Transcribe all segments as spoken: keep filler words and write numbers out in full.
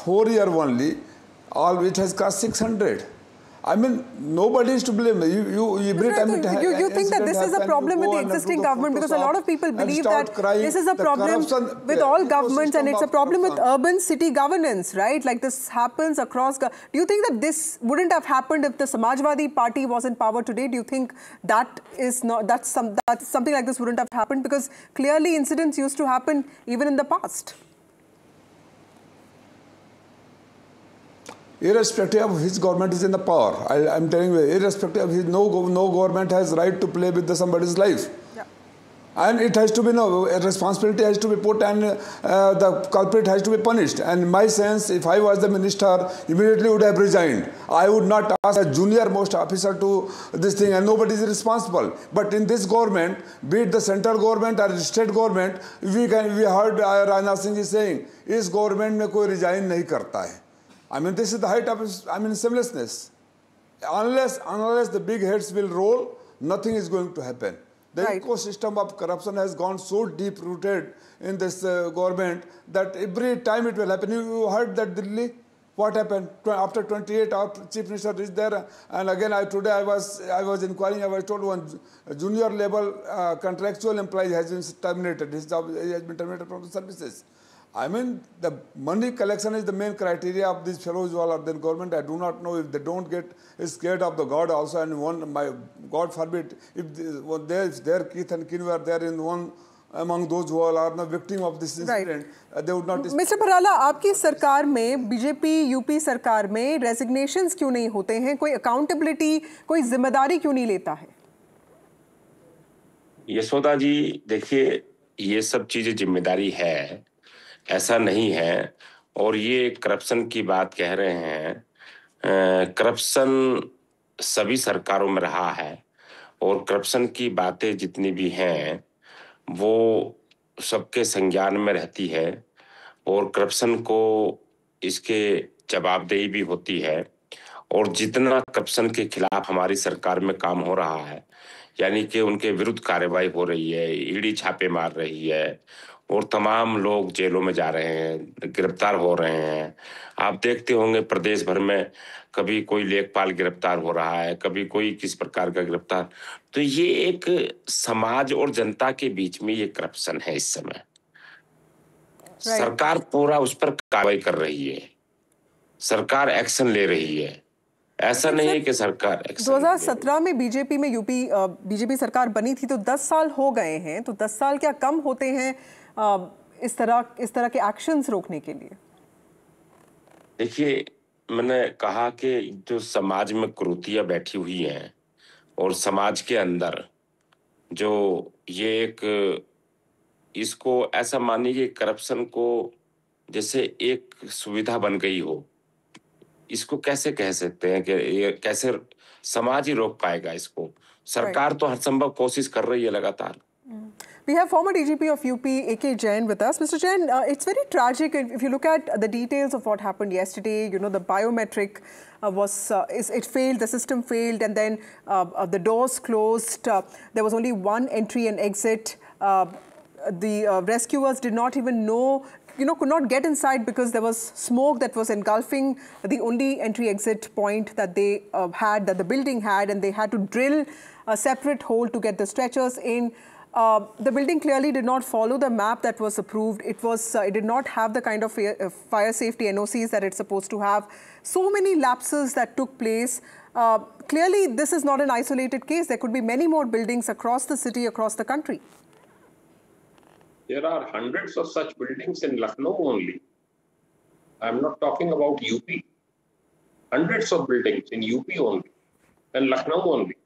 four year only, all it has cost six hundred. I mean, nobody is to blame. You, you, every time it you, you, you think that this is a problem with the existing government, because a lot of people believe that this is a problem with all governments and it's a problem with urban city governance, right? Like this happens across. Do you think that this wouldn't have happened if the Samajwadi Party was in power today? Do you think that is not that's some that something like this wouldn't have happened? Because clearly incidents used to happen even in the past. Irrespective of his government is in the power, I am telling you, irrespective of his, no, no government has right to play with the somebody's life. Yeah. And it has to be, no, responsibility has to be put and uh, the culprit has to be punished. And in my sense, if I was the minister, immediately would have resigned. I would not ask a junior most officer to this thing, and nobody is responsible. But in this government, be it the central government or the state government, we can we heard uh, Rajnath Singh is saying, is government में कोई resign नहीं करता है. I mean, this is the height of, I mean, shamelessness. Unless, unless the big heads will roll, nothing is going to happen. The right. ecosystem of corruption has gone so deep-rooted in this uh, government that every time it will happen. You, you heard that Delhi, what happened? After twenty-eight, our chief minister reached there, and again, I, today I was, I was inquiring, I was told one junior level uh, contractual employee has been terminated. His job has been terminated from the services. I mean, the money collection is the main criteria of these fellows who are in government. I do not know if they don't get scared of the God also, and one, my God forbid, if their their kith and kin were there in one among those who are the victim of this incident, right. uh, they would not. Mister Parala, आपकी सरकार में, BJP UP सरकार में resignations क्यों नहीं होते हैं? कोई accountability, कोई जिम्मेदारी क्यों नहीं लेता है? यशोदा जी, देखिए, ये सब चीजें जिम्मेदारी है, ऐसा नहीं है। और ये करप्शन की बात कह रहे हैं, करप्शन सभी सरकारों में रहा है, और करप्शन की बातें जितनी भी हैं वो सबके संज्ञान में रहती है, और करप्शन को इसके जवाबदेही भी होती है। और जितना करप्शन के खिलाफ हमारी सरकार में काम हो रहा है, यानी कि उनके विरुद्ध कार्रवाई हो रही है, ईडी छापे मार रही है, और तमाम लोग जेलों में जा रहे हैं, गिरफ्तार हो रहे हैं। आप देखते होंगे प्रदेश भर में कभी कोई लेखपाल गिरफ्तार हो रहा है, कभी कोई किस प्रकार का गिरफ्तार। तो ये एक समाज और जनता के बीच में ये करप्शन है इस समय। right. सरकार पूरा उस पर कार्रवाई कर रही है, सरकार एक्शन ले रही है। ऐसा नहीं है कि सरकार दो हज़ार सत्रह में बीजेपी में यूपी बीजेपी सरकार बनी थी, तो दस साल हो गए हैं, तो दस साल क्या कम होते हैं इस तरह इस तरह के एक्शंस रोकने के लिए? देखिए, मैंने कहा कि जो समाज में कुरीतियां बैठी हुई हैं और समाज के अंदर जो ये एक, इसको ऐसा मानिए कि करप्शन को जैसे एक सुविधा बन गई हो, इसको कैसे कह सकते हैं कि ये कैसे समाज ही रोक पाएगा इसको? सरकार तो हर संभव कोशिश कर रही है लगातार। We have former D G P of U P, A K Jain, with us. Mister Jain, uh, it's very tragic if you look at the details of what happened yesterday. You know, the biometric uh, was, uh, is, it failed, the system failed, and then uh, uh, the doors closed. Uh, there was only one entry and exit. Uh, the uh, rescuers did not even know, you know, could not get inside because there was smoke that was engulfing the only entry-exit point that they uh, had, that the building had, and they had to drill a separate hole to get the stretchers in. Uh, the building clearly did not follow the map that was approved. It was, uh, it did not have the kind of uh, fire safety N O Cs that it's supposed to have. So many lapses that took place. Uh, clearly, this is not an isolated case. There could be many more buildings across the city, across the country. There are hundreds of such buildings in Lucknow only. I'm not talking about U P. Hundreds of buildings in U P only and Lucknow only.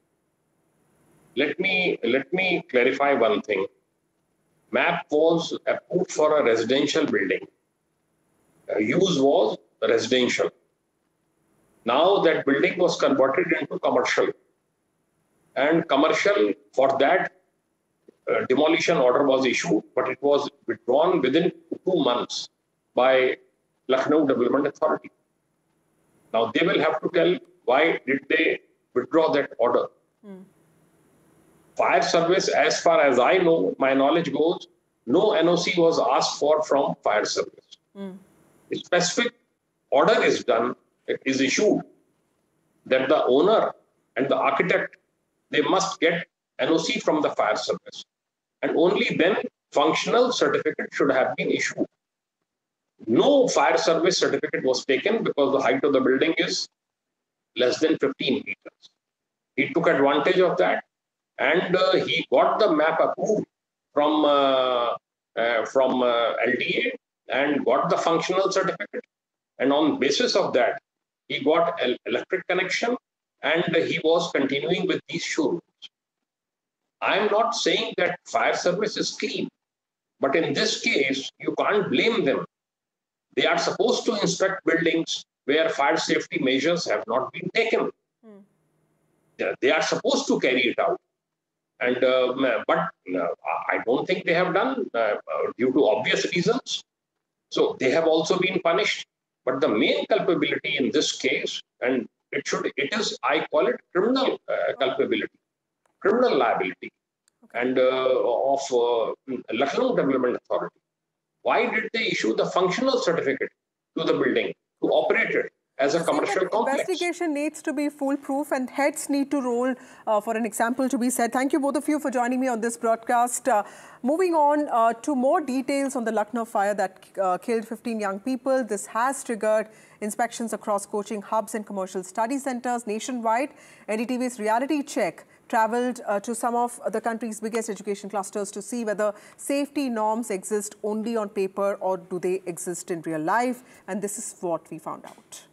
Let me, let me clarify one thing. M A P was approved for a residential building. Uh, use was residential. Now that building was converted into commercial. And commercial, for that, uh, demolition order was issued, but it was withdrawn within two months by Lucknow Development Authority. Now they will have to tell why did they withdraw that order. Mm. Fire service, as far as I know, my knowledge goes, no N O C was asked for from fire service. Mm. Specific order is done, is issued, that the owner and the architect, they must get N O C from the fire service. And only then functional certificate should have been issued. No fire service certificate was taken because the height of the building is less than fifteen meters. He took advantage of that, and uh, he got the map approved from uh, uh, from uh, L D A and got the functional certificate. And on basis of that, he got an electric connection, and he was continuing with these showrooms. I am not saying that fire service is clean, but in this case, you can't blame them. They are supposed to inspect buildings where fire safety measures have not been taken. Mm. They are supposed to carry it out. And uh, but uh, I don't think they have done uh, due to obvious reasons. So they have also been punished. But the main culpability in this case, and it should, it is, I call it criminal uh, culpability, criminal liability, okay. and uh, of uh, Lucknow Development Authority. Why did they issue the functional certificate to the building to operate it as a commercial complex? Investigation needs to be foolproof, and heads need to roll uh, for an example to be set. Thank you both of you for joining me on this broadcast. Uh, moving on uh, to more details on the Lucknow fire that uh, killed fifteen young people. This has triggered inspections across coaching hubs and commercial study centers nationwide. N D T V's reality check travelled uh, to some of the country's biggest education clusters to see whether safety norms exist only on paper or do they exist in real life. And this is what we found out.